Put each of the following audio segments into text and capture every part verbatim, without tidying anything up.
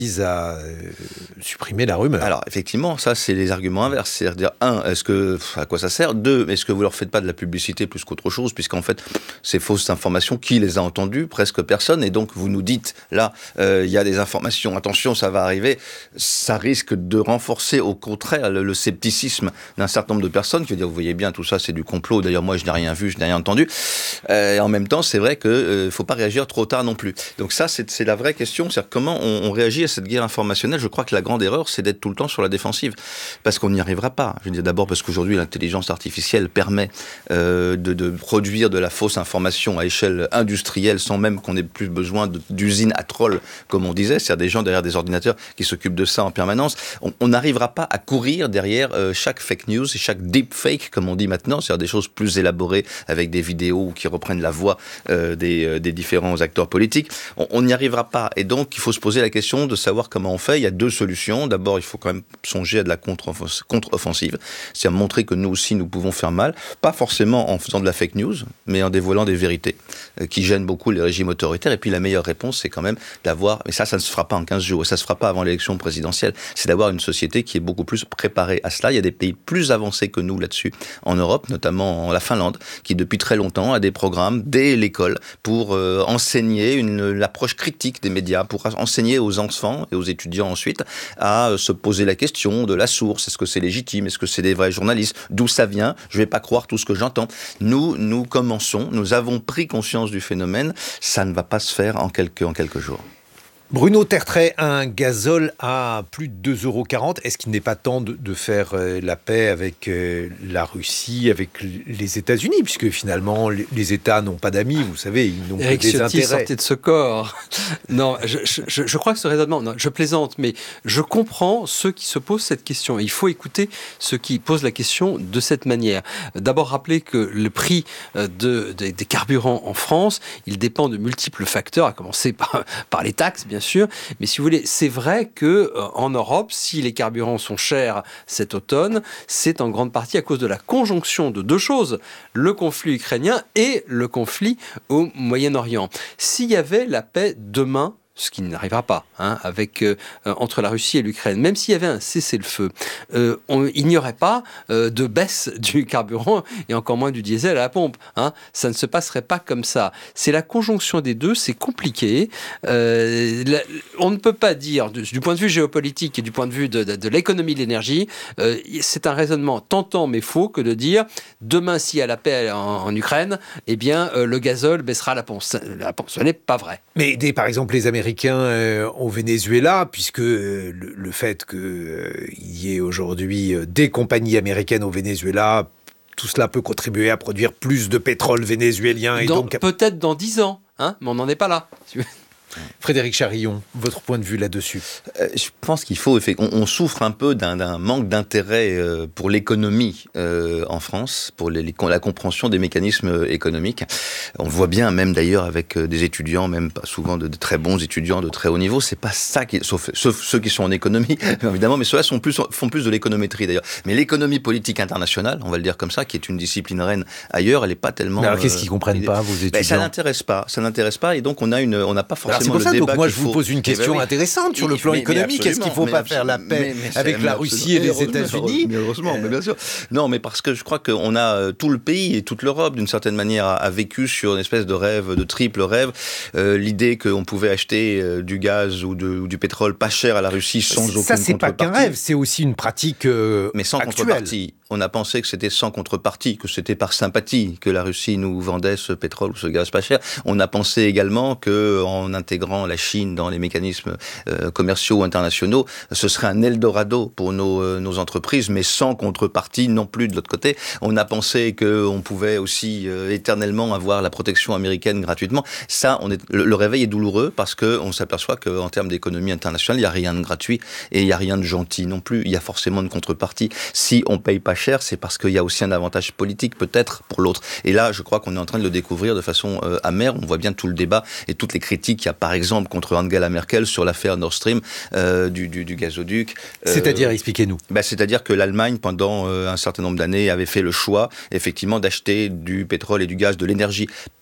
vise à euh, supprimer la rumeur. Alors, effectivement, ça, c'est les arguments inverses. C'est-à-dire, un, est-ce que, à quoi ça sert? Deux, est-ce que vous leur faites pas de la publicité plus qu'autre chose? Puisqu'en fait, ces fausses informations, qui les a entendues? Presque personne. Et donc, vous nous dites, là, il euh, y a des informations, attention, ça va arriver. Ça risque de renforcer, au contraire, le, le scepticisme d'un certain nombre de personnes qui vont dire, vous voyez bien, tout ça, c'est du complot. D'ailleurs, moi, je n'ai rien vu, je n'ai rien entendu. Euh, et en même temps, c'est vrai qu'il ne euh, faut pas réagir trop tard non plus. Donc ça, c'est, c'est la vraie question. C'est-à-dire, comment on, on réagit à cette guerre informationnelle? Je crois que la grande erreur, c'est d'être tout le temps sur la défensive, parce qu'on n'y arrivera pas. Je veux dire, d'abord parce qu'aujourd'hui, l'intelligence artificielle permet euh, de, de produire de la fausse information à échelle industrielle, sans même qu'on ait plus besoin de, d'usines à trolls, comme on disait, c'est-à-dire des gens derrière des ordinateurs qui s'occupent de ça en permanence. On n'arrivera pas à courir derrière euh, chaque fake news et chaque deepfake, comme on dit maintenant, c'est-à-dire des choses plus élaborées avec des vidéos qui reprennent la voix euh, des, euh, des différents acteurs politiques. On n'y arrivera pas. Et donc, il faut se poser la question de savoir comment on fait. Il y a deux solutions. D'abord, il faut quand même songer à de la contre-offensive. C'est-à-dire montrer que nous aussi, nous pouvons faire mal. Pas forcément en faisant de la fake news, mais en dévoilant des vérités euh, qui gênent beaucoup les régimes autoritaires. Et puis, la meilleure réponse, c'est quand même d'avoir, mais ça, ça ne se fera pas en quinze jours, et ça ne se fera pas avant l'élection présidentielle, c'est d'avoir une société qui est beaucoup plus préparée à cela. Il y a des pays plus avancés que nous là-dessus en Europe, notamment en la Finlande, qui depuis très longtemps a des programmes dès l'école pour euh, enseigner une, l'approche critique des médias, pour enseigner aux enfants et aux étudiants ensuite à euh, se poser la question de la source. Est-ce que c'est légitime? Est-ce que c'est des vrais journalistes? D'où ça vient? Je ne vais pas croire tout ce que j'entends. Nous, nous commençons, nous avons pris conscience du phénomène. Ça ne va pas se faire en quelques, en quelques jours. Bruno Tertrais, un gazole à plus de deux euros quarante. Est-ce qu'il n'est pas temps de, de faire euh, la paix avec euh, la Russie, avec les États-Unis, puisque finalement les, les États n'ont pas d'amis, vous savez, ils n'ont Éric que des Ciotti, intérêts. sortez de ce corps. Non, je, je, je crois que ce raisonnement, non, je plaisante, mais je comprends ceux qui se posent cette question. Il faut écouter ceux qui posent la question de cette manière. D'abord, rappeler que le prix de, de, des carburants en France, il dépend de multiples facteurs, à commencer par, par les taxes, bien sûr. Mais si vous voulez, c'est vrai que euh, en Europe, si les carburants sont chers cet automne, c'est en grande partie à cause de la conjonction de deux choses, le conflit ukrainien et le conflit au Moyen-Orient. S'il y avait la paix demain, ce qui n'arrivera pas, hein, avec, euh, entre la Russie et l'Ukraine, même s'il y avait un cessez-le-feu, euh, on, il n'y aurait pas euh, de baisse du carburant et encore moins du diesel à la pompe. Hein. Ça ne se passerait pas comme ça. C'est la conjonction des deux, c'est compliqué. Euh, la, on ne peut pas dire, du, du point de vue géopolitique et du point de vue de, de, de l'économie de l'énergie, euh, c'est un raisonnement tentant mais faux que de dire demain, s'il y a la paix en, en Ukraine, eh bien, euh, le gazole baissera la pompe. La pompe, ce n'est pas vrai. Mais aider par exemple les Américains euh, au Venezuela, puisque euh, le, le fait qu'il euh, y ait aujourd'hui euh, des compagnies américaines au Venezuela, tout cela peut contribuer à produire plus de pétrole vénézuélien. Et dans, donc... Peut-être dans dix ans, hein, mais on n'en est pas là. Frédéric Charillon, votre point de vue là-dessus? euh, Je pense qu'il faut... On, on souffre un peu d'un, d'un manque d'intérêt euh, pour l'économie euh, en France, pour les, les, la compréhension des mécanismes économiques. On voit bien, même d'ailleurs avec euh, des étudiants, même pas souvent de, de très bons étudiants de très haut niveau, c'est pas ça qui... Sauf, sauf ceux qui sont en économie, évidemment, mais ceux-là sont plus, font plus de l'économétrie d'ailleurs. Mais l'économie politique internationale, on va le dire comme ça, qui est une discipline reine ailleurs, elle n'est pas tellement... Mais alors qu'est-ce euh, qu'ils comprennent pas, vos étudiants? ben, Ça n'intéresse pas, ça n'intéresse pas, et donc on a une, on n'a pas forcément... C'est pour ça, le donc débat moi je faut... vous pose une question eh ben oui. intéressante sur le plan mais, économique. Mais Est-ce qu'il ne faut pas faire la paix mais, mais avec la Russie et les États-Unis? Mais heureusement, mais bien sûr. Non, mais parce que je crois qu'on a euh, tout le pays et toute l'Europe, d'une certaine manière, a, a vécu sur une espèce de rêve, de triple rêve. Euh, l'idée qu'on pouvait acheter euh, du gaz ou, de, ou du pétrole pas cher à la Russie sans aucune contrepartie. Ça, c'est pas qu'un rêve, c'est aussi une pratique euh, mais sans actuelle. Contrepartie. On a pensé que c'était sans contrepartie, que c'était par sympathie que la Russie nous vendait ce pétrole ou ce gaz pas cher. On a pensé également que, en intégrant la Chine dans les mécanismes euh, commerciaux internationaux, ce serait un Eldorado pour nos, euh, nos entreprises, mais sans contrepartie non plus de l'autre côté. On a pensé qu'on pouvait aussi euh, éternellement avoir la protection américaine gratuitement. Ça, on est, le, le réveil est douloureux parce qu'on s'aperçoit qu'en termes d'économie internationale, il n'y a rien de gratuit et il n'y a rien de gentil non plus. Il y a forcément une contrepartie. Si on ne paye pas cher, c'est parce qu'il y a aussi un avantage politique peut-être pour l'autre. Et là, je crois qu'on est en train de le découvrir de façon euh, amère. On voit bien tout le débat et toutes les critiques qu'il y a, par exemple, contre Angela Merkel sur l'affaire Nord Stream euh, du, du, du gazoduc. Euh, c'est-à-dire, expliquez-nous. Bah, c'est-à-dire que l'Allemagne, pendant euh, un certain nombre d'années, avait fait le choix, effectivement, d'acheter du pétrole et du gaz, de l'énergie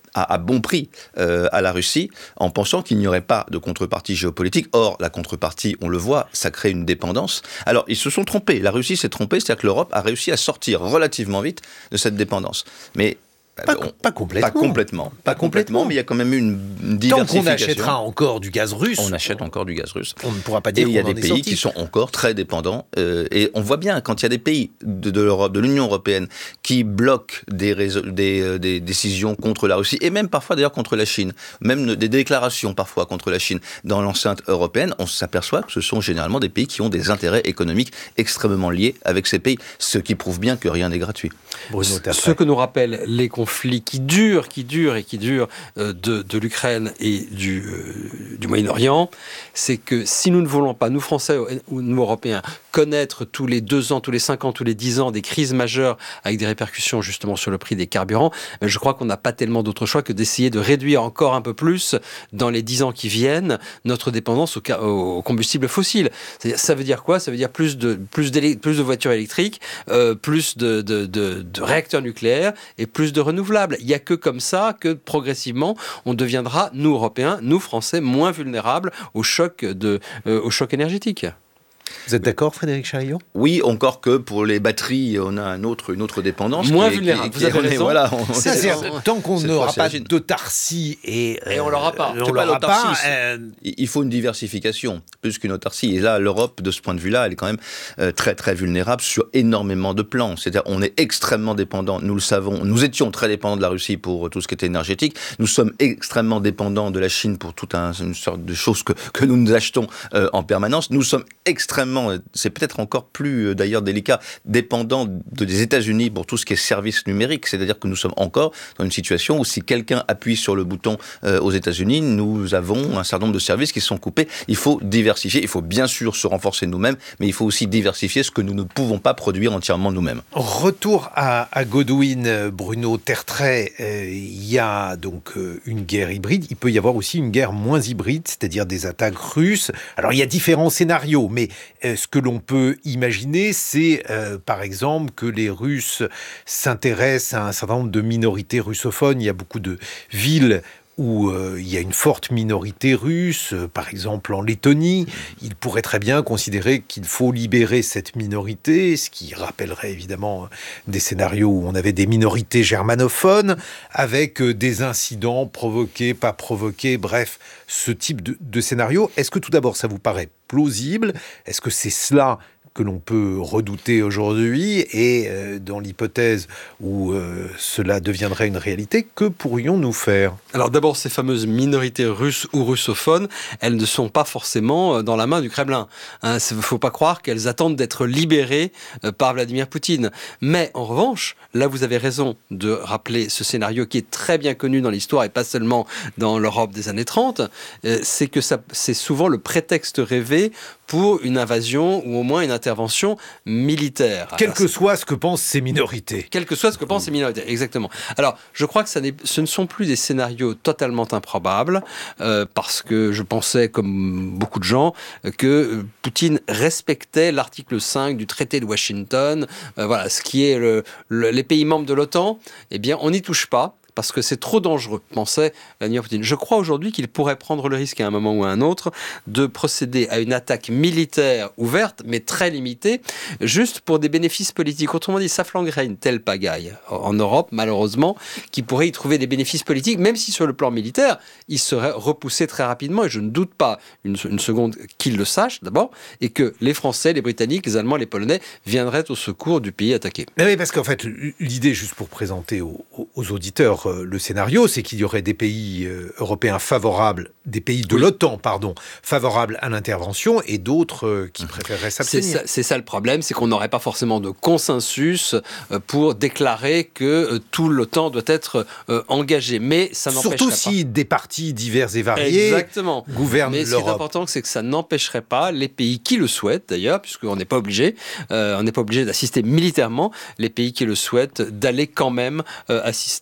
à, à bon prix euh, à la Russie, en pensant qu'il n'y aurait pas de contrepartie géopolitique. Or, la contrepartie, on le voit, ça crée une dépendance. Alors, ils se sont trompés. La Russie s'est trompée, c'est-à-dire que l'Europe a réussi à sortir relativement vite de cette dépendance. Mais Pas, on, pas complètement. Pas complètement. Pas complètement, mais il y a quand même eu une, une diversification. Tant qu'on achètera encore du gaz russe. On achète encore du gaz russe. On ne pourra pas dire Et il y a qu'on en des est pays sorti. qui sont encore très dépendants. Euh, et on voit bien, quand il y a des pays de, de l'Europe, de l'Union européenne, qui bloquent des, réseaux, des, euh, des décisions contre la Russie, et même parfois d'ailleurs contre la Chine, même des déclarations parfois contre la Chine dans l'enceinte européenne, on s'aperçoit que ce sont généralement des pays qui ont des intérêts économiques extrêmement liés avec ces pays, ce qui prouve bien que rien n'est gratuit. Bruno, ce que nous rappellent les conflits qui durent, qui durent et qui durent euh, de, de l'Ukraine et du, euh, du Moyen-Orient, c'est que si nous ne voulons pas, nous Français ou nous Européens, connaître tous les deux ans, tous les cinq ans, tous les dix ans des crises majeures avec des répercussions justement sur le prix des carburants, je crois qu'on n'a pas tellement d'autre choix que d'essayer de réduire encore un peu plus dans les dix ans qui viennent notre dépendance aux, aux combustibles fossiles. C'est-à-dire, ça veut dire quoi ? Ça veut dire plus de, plus plus de voitures électriques, euh, plus de, de, de, de réacteurs nucléaires et plus de renouvelables. Il n'y a que comme ça que progressivement on deviendra, nous Européens, nous Français, moins vulnérables au choc, de, euh, au choc énergétique. Vous êtes d'accord, Frédéric Chariot ? Oui, encore que pour les batteries, on a un autre, une autre dépendance. Moins qui est, vulnérable, qui, vous avez qui, raison. Voilà, on, ça, c'est, tant qu'on n'aura pas c'est d'autarcie et... Euh, et on l'aura pas. On c'est pas l'aura pas. Euh... Il faut une diversification, plus qu'une autarcie. Et là, l'Europe, de ce point de vue-là, elle est quand même euh, très, très vulnérable sur énormément de plans. C'est-à-dire, on est extrêmement dépendant, nous le savons, nous étions très dépendants de la Russie pour tout ce qui était énergétique. Nous sommes extrêmement dépendants de la Chine pour toute un, une sorte de choses que, que nous nous achetons euh, en permanence. Nous sommes extrêmement... C'est peut-être encore plus, euh, d'ailleurs, délicat, dépendant de, des États-Unis pour tout ce qui est services numériques. C'est-à-dire que nous sommes encore dans une situation où si quelqu'un appuie sur le bouton euh, aux États-Unis, nous avons un certain nombre de services qui sont coupés. Il faut diversifier. Il faut bien sûr se renforcer nous-mêmes, mais il faut aussi diversifier ce que nous ne pouvons pas produire entièrement nous-mêmes. Retour à, à Godwin, Bruno Tertrais. Euh, il y a donc euh, une guerre hybride. Il peut y avoir aussi une guerre moins hybride, c'est-à-dire des attaques russes. Alors, il y a différents scénarios, mais euh, ce que l'on peut imaginer, c'est euh, par exemple que les Russes s'intéressent à un certain nombre de minorités russophones. Il y a beaucoup de villes où euh, il y a une forte minorité russe, euh, par exemple en Lettonie. Il pourrait très bien considérer qu'il faut libérer cette minorité, ce qui rappellerait évidemment euh, des scénarios où on avait des minorités germanophones, avec euh, des incidents provoqués, pas provoqués, bref, ce type de, de scénario. Est-ce que tout d'abord ça vous paraît plausible ? Est-ce que c'est cela que l'on peut redouter aujourd'hui, et euh, dans l'hypothèse où euh, cela deviendrait une réalité, que pourrions-nous faire ? Alors d'abord, ces fameuses minorités russes ou russophones, elles ne sont pas forcément dans la main du Kremlin. Il hein, ne faut pas croire qu'elles attendent d'être libérées euh, par Vladimir Poutine. Mais en revanche, là vous avez raison de rappeler ce scénario qui est très bien connu dans l'histoire et pas seulement dans l'Europe des années trente, euh, c'est que ça, c'est souvent le prétexte rêvé pour une invasion ou au moins une intervention militaire. Quel Alors, que soit ce que pensent ces minorités. Quel que soit ce que pensent ces minorités, exactement. Alors, je crois que ça n'est, ce ne sont plus des scénarios totalement improbables, euh, parce que je pensais, comme beaucoup de gens, que Poutine respectait l'article cinq du traité de Washington, euh, voilà, ce qui est le, le, les pays membres de l'OTAN, eh bien, on n'y touche pas. Parce que c'est trop dangereux, pensait Vladimir Poutine. Je crois aujourd'hui qu'il pourrait prendre le risque à un moment ou à un autre de procéder à une attaque militaire ouverte, mais très limitée, juste pour des bénéfices politiques. Autrement dit, ça flanquerait une telle pagaille en Europe, malheureusement, qui pourrait y trouver des bénéfices politiques, même si sur le plan militaire, il serait repoussé très rapidement. Et je ne doute pas une, une seconde qu'il le sache, d'abord, et que les Français, les Britanniques, les Allemands, les Polonais viendraient au secours du pays attaqué. Mais oui, parce qu'en fait, l'idée, juste pour présenter aux, aux auditeurs le scénario, c'est qu'il y aurait des pays euh, européens favorables, des pays de oui. l'OTAN, pardon, favorables à l'intervention, et d'autres euh, qui préféreraient s'abstenir. C'est ça, c'est ça le problème, c'est qu'on n'aurait pas forcément de consensus euh, pour déclarer que euh, tout l'OTAN doit être euh, engagé. Mais ça n'empêcherait Surtout pas. si des partis divers et variés Exactement. gouvernent Mais l'Europe. Mais ce qui est important, c'est que ça n'empêcherait pas les pays qui le souhaitent, d'ailleurs, puisqu'on n'est pas obligé, euh, on n'est pas obligé d'assister militairement, les pays qui le souhaitent, d'aller quand même euh, assister euh,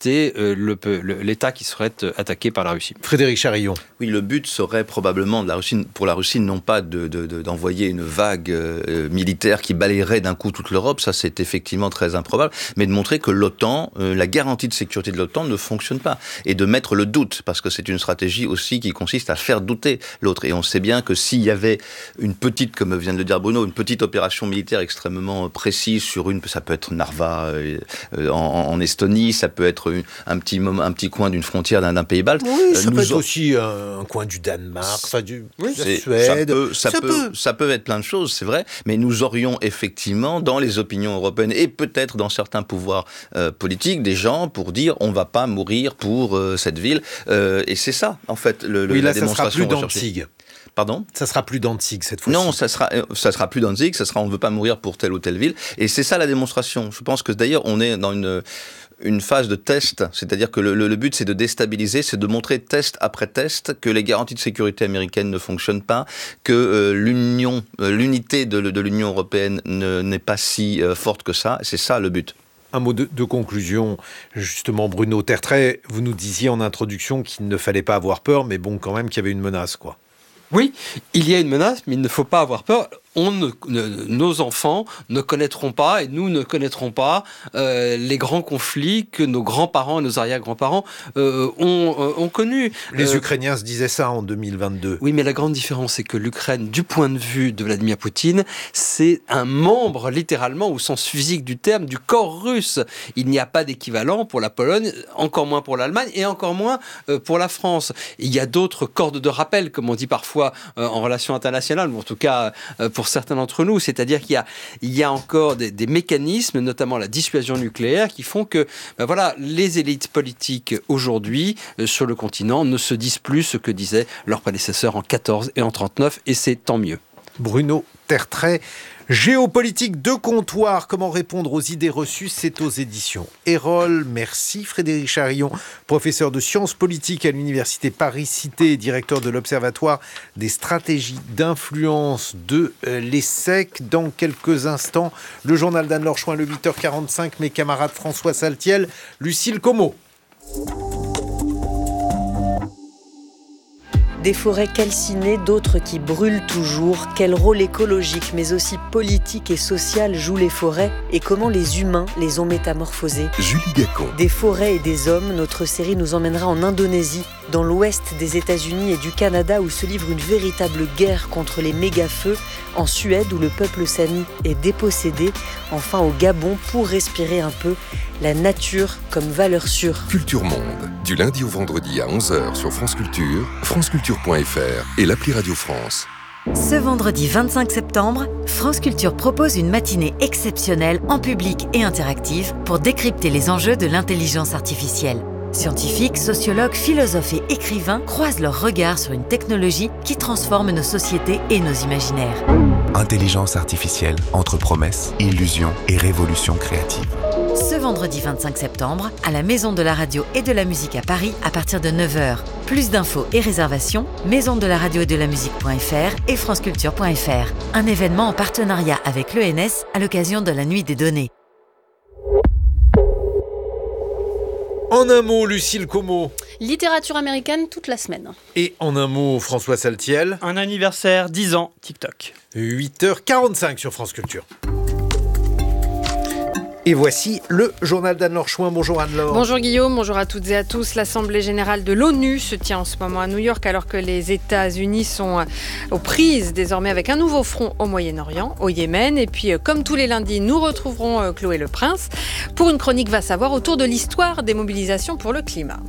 le, le, le, l'État qui serait attaqué par la Russie. Frédéric Charillon. Oui, le but serait probablement de la Russie, pour la Russie, non pas de, de, de, d'envoyer une vague euh, militaire qui balayerait d'un coup toute l'Europe, ça c'est effectivement très improbable, mais de montrer que l'OTAN, euh, la garantie de sécurité de l'OTAN ne fonctionne pas, et de mettre le doute, parce que c'est une stratégie aussi qui consiste à faire douter l'autre. Et on sait bien que s'il y avait une petite, comme vient de le dire Bruno, une petite opération militaire extrêmement précise sur une, ça peut être Narva euh, en, en Estonie, ça peut être un petit, moment, un petit coin d'une frontière d'un, d'un pays balte. Oui, ça euh, peut être a... aussi un, un coin du Danemark, enfin du, oui, de la c'est, Suède. Ça peut, ça, ça, peut, peut. ça peut être plein de choses, c'est vrai, mais nous aurions effectivement dans les opinions européennes et peut-être dans certains pouvoirs euh, politiques des gens pour dire on ne va pas mourir pour euh, cette ville. Euh, et c'est ça, en fait, le, oui, la là, démonstration ça sera plus Danzig. Pardon ? Ça sera plus Danzig cette fois-ci. Non, ça sera, ça sera plus Danzig, ça sera on ne veut pas mourir pour telle ou telle ville. Et c'est ça la démonstration. Je pense que d'ailleurs, on est dans une... une phase de test, c'est-à-dire que le, le, le but c'est de déstabiliser, c'est de montrer test après test que les garanties de sécurité américaines ne fonctionnent pas, que euh, l'union, euh, l'unité de, de l'Union européenne ne, n'est pas si euh, forte que ça, c'est ça le but. Un mot de, de conclusion, justement Bruno Tertrais, vous nous disiez en introduction qu'il ne fallait pas avoir peur, mais bon quand même qu'il y avait une menace quoi. Oui, il y a une menace, mais il ne faut pas avoir peur. On ne, ne, nos enfants ne connaîtront pas, et nous ne connaîtrons pas, euh, les grands conflits que nos grands-parents et nos arrière-grands-parents euh, ont, euh, ont connus. Les euh, Ukrainiens se disaient ça en deux mille vingt-deux. Oui, mais la grande différence, c'est que l'Ukraine, du point de vue de Vladimir Poutine, c'est un membre, littéralement, au sens physique du terme, du corps russe. Il n'y a pas d'équivalent pour la Pologne, encore moins pour l'Allemagne, et encore moins euh, pour la France. Il y a d'autres cordes de rappel, comme on dit parfois euh, en relations internationales, ou en tout cas euh, pour certains d'entre nous, c'est-à-dire qu'il y a, il y a encore des, des mécanismes, notamment la dissuasion nucléaire, qui font que ben voilà, les élites politiques aujourd'hui euh, sur le continent ne se disent plus ce que disaient leurs prédécesseurs en quatorze et en trente-neuf, et c'est tant mieux. Bruno Tertrais, géopolitique de comptoir, comment répondre aux idées reçues, c'est aux éditions Erol. Merci Frédéric Charillon, professeur de sciences politiques à l'université Paris-Cité et directeur de l'Observatoire des stratégies d'influence de l'E S S E C. Dans quelques instants, le journal d'Anne-Laure Chouin, le huit heures quarante-cinq, mes camarades François Saltiel, Lucille Como. Des forêts calcinées, d'autres qui brûlent toujours. Quel rôle écologique, mais aussi politique et social jouent les forêts et comment les humains les ont métamorphosées. Julie Gacon. Des forêts et des hommes, notre série nous emmènera en Indonésie, dans l'ouest des États-Unis et du Canada où se livre une véritable guerre contre les méga-feux, en Suède où le peuple sami est dépossédé, enfin au Gabon pour respirer un peu la nature comme valeur sûre. Culture Monde, du lundi au vendredi à onze heures sur France Culture, franceculture point f r et l'appli Radio France. Ce vendredi vingt-cinq septembre, France Culture propose une matinée exceptionnelle en public et interactive pour décrypter les enjeux de l'intelligence artificielle. Scientifiques, sociologues, philosophes et écrivains croisent leurs regards sur une technologie qui transforme nos sociétés et nos imaginaires. Intelligence artificielle entre promesses, illusions et révolution créative. Ce vendredi vingt-cinq septembre, à la Maison de la Radio et de la Musique à Paris, à partir de neuf heures. Plus d'infos et réservations, maison de la radio et de la musique point f r et franceculture point f r. Un événement en partenariat avec l'E N S à l'occasion de la Nuit des données. En un mot, Lucille Como. Littérature américaine toute la semaine. Et en un mot, François Saltiel. Un anniversaire, dix ans, TikTok. huit heures quarante-cinq sur France Culture. Et voici le journal d'Anne-Laure Chouin. Bonjour Anne-Laure. Bonjour Guillaume, bonjour à toutes et à tous. L'Assemblée générale de l'ONU se tient en ce moment à New York alors que les États-Unis sont aux prises désormais avec un nouveau front au Moyen-Orient, au Yémen. Et puis comme tous les lundis, nous retrouverons Chloé Le Prince pour une chronique va savoir autour de l'histoire des mobilisations pour le climat.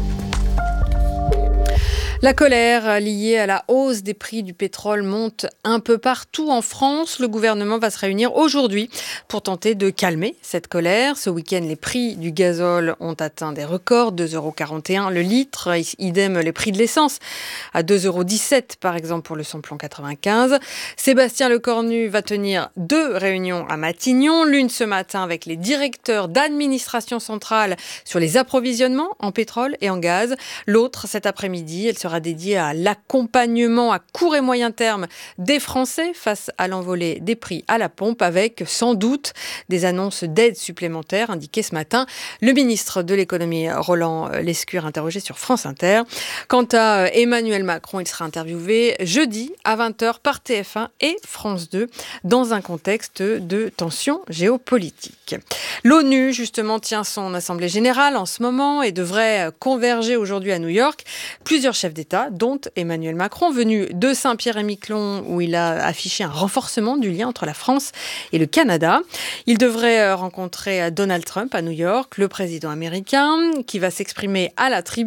La colère liée à la hausse des prix du pétrole monte un peu partout en France. Le gouvernement va se réunir aujourd'hui pour tenter de calmer cette colère. Ce week-end, les prix du gazole ont atteint des records, deux euros quarante et un le litre. Idem les prix de l'essence à deux euros dix-sept par exemple pour le samplon quatre-vingt-quinze. Sébastien Lecornu va tenir deux réunions à Matignon. L'une ce matin avec les directeurs d'administration centrale sur les approvisionnements en pétrole et en gaz. L'autre cet après-midi, elle sera sera dédié à l'accompagnement à court et moyen terme des Français face à l'envolée des prix à la pompe, avec sans doute des annonces d'aide supplémentaires indiquées ce matin. Le ministre de l'économie Roland Lescure interrogé sur France Inter. Quant à Emmanuel Macron, il sera interviewé jeudi à vingt heures par T F un et France deux dans un contexte de tensions géopolitiques. L'ONU, justement, tient son assemblée générale en ce moment et devrait converger aujourd'hui à New York. Plusieurs chefs d'État, dont Emmanuel Macron, venu de Saint-Pierre-et-Miquelon, où il a affiché un renforcement du lien entre la France et le Canada. Il devrait rencontrer Donald Trump à New York, le président américain, qui va s'exprimer à la tribune